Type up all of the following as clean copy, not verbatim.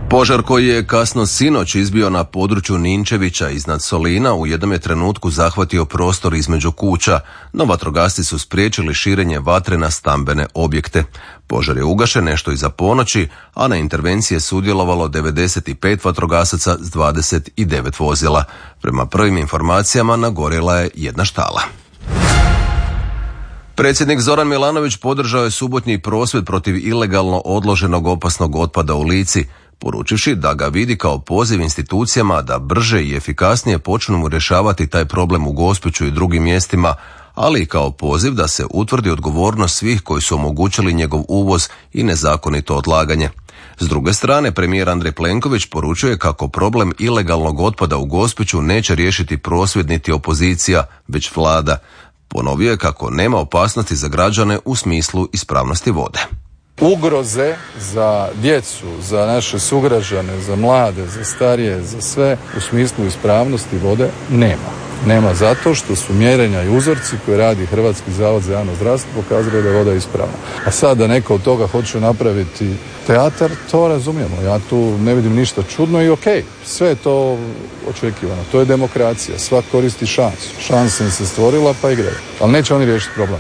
Požar koji je kasno sinoć izbio na području Ninčevića iznad Solina u jednom je trenutku zahvatio prostor između kuća, no vatrogasci su spriječili širenje vatre na stambene objekte. Požar je ugašen nešto iza ponoći, a na intervencije sudjelovalo 95 vatrogasaca s 29 vozila. Prema prvim informacijama nagorjela je jedna štala. Predsjednik Zoran Milanović podržao je subotnji prosvjed protiv ilegalno odloženog opasnog otpada u Lici, poručivši da ga vidi kao poziv institucijama da brže i efikasnije počnu rješavati taj problem u Gospiću i drugim mjestima, ali i kao poziv da se utvrdi odgovornost svih koji su omogućili njegov uvoz i nezakonito odlaganje. S druge strane, premijer Andrej Plenković poručuje kako problem ilegalnog otpada u Gospiću neće riješiti prosvjed niti opozicija, već Vlada. Ponovio je kako nema opasnosti za građane u smislu ispravnosti vode. Ugroze za djecu, za naše sugrađane, za mlade, za starije, za sve u smislu ispravnosti vode nema zato što su mjerenja i uzorci koje radi Hrvatski zavod za javno zdravstvo pokazali da je voda ispravna. A sad da neko od toga hoće napraviti teatar, to razumijemo. Ja tu ne vidim ništa čudno i okej, sve je to očekivano. To je demokracija, svak koristi šansu. Šansa im se stvorila pa igraju. Ali neće oni riješiti problem.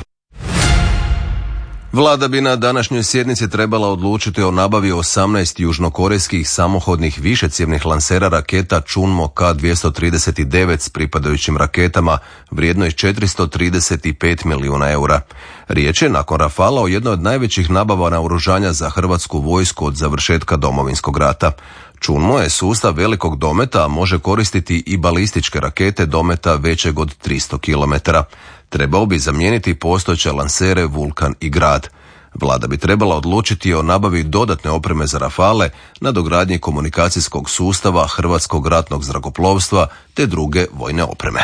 Vlada bi na današnjoj sjednici trebala odlučiti o nabavi 18 južnokorejskih samohodnih višecjevnih lansera raketa Chunmo K-239 s pripadajućim raketama vrijednoj 435 milijuna eura. Riječ je nakon Rafala o jednoj od najvećih nabava naoružanja za hrvatsku vojsku od završetka Domovinskog rata. Chunmo je sustav velikog dometa, a može koristiti i balističke rakete dometa većeg od 300 km. Trebao bi zamijeniti postojeće lansere Vulkan i Grad. Vlada bi trebala odlučiti o nabavi dodatne opreme za Rafale, nadogradnji komunikacijskog sustava Hrvatskog ratnog zrakoplovstva te druge vojne opreme.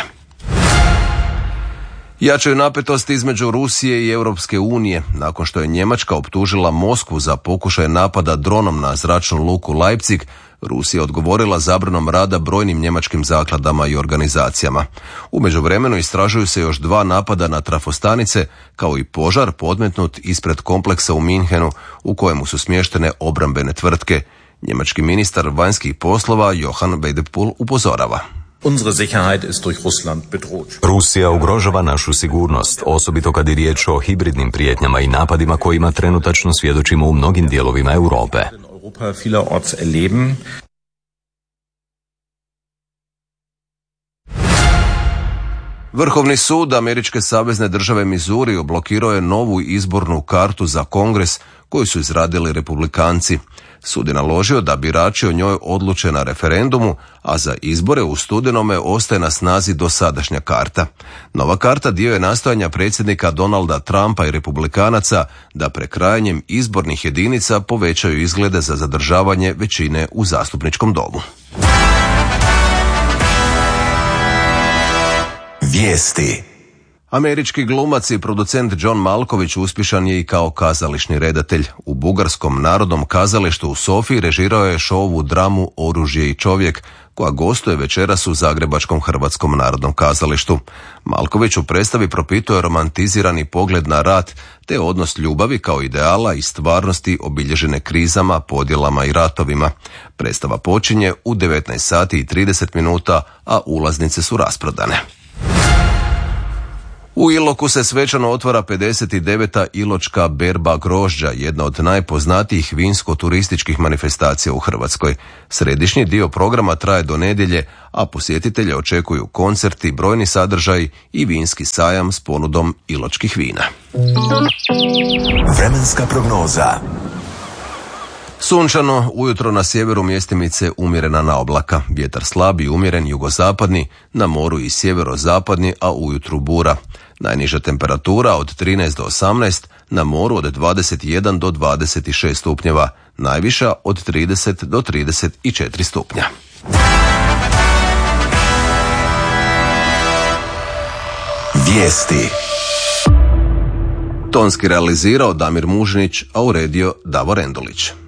Jačaju napetosti između Rusije i Europske unije nakon što je Njemačka optužila Moskvu za pokušaj napada dronom na zračnu luku Leipzig. Rusija je odgovorila zabranom rada brojnim njemačkim zakladama i organizacijama. U međuvremenu istražuju se još 2 napada na trafostanice, kao i požar podmetnut ispred kompleksa u Minhenu u kojemu su smještene obrambene tvrtke. Njemački ministar vanjskih poslova Johann Wadephul upozorava. Rusija ugrožava našu sigurnost, osobito kad je riječ o hibridnim prijetnjama i napadima kojima trenutačno svjedočimo u mnogim dijelovima Europe. Vrhovni sud američke savezne države Missouri blokirao je novu izbornu kartu za Kongres koju su izradili republikanci. Sud je naložio da birači o njoj odluče na referendumu, a za izbore u studenome ostaje na snazi dosadašnja karta. Nova karta dio je nastojanja predsjednika Donalda Trumpa i republikanaca da prekrajanjem izbornih jedinica povećaju izglede za zadržavanje većine u zastupničkom domu. Vijesti. Američki glumac i producent John Malkovich uspješan je i kao kazališni redatelj. U Bugarskom narodnom kazalištu u Sofiji režirao je šovu dramu Oružje i čovjek, koja gostuje večeras u Zagrebačkom Hrvatskom narodnom kazalištu. Malković u predstavi propituje romantizirani pogled na rat, te odnos ljubavi kao ideala i stvarnosti obilježene krizama, podjelama i ratovima. Predstava počinje u 19 sati i 30 minuta, a ulaznice su rasprodane. U Iloku se svečano otvara 59. Iločka berba grožđa, jedna od najpoznatijih vinsko-turističkih manifestacija u Hrvatskoj. Središnji dio programa traje do nedjelje, a posjetitelje očekuju koncerti, brojni sadržaji i vinski sajam s ponudom iločkih vina. Vremenska prognoza. Sunčano, ujutro na sjeveru mjestimice umjerena naoblaka, vjetar slab i umjeren jugozapadni, na moru i sjeverozapadni, a ujutru bura. Najniža temperatura od 13 do 18, na moru od 21 do 26 stupnjeva, najviša od 30 do 34 stupnja. Vijesti. Tonski realizirao Damir Mužinić, a uredio Davor Endulić.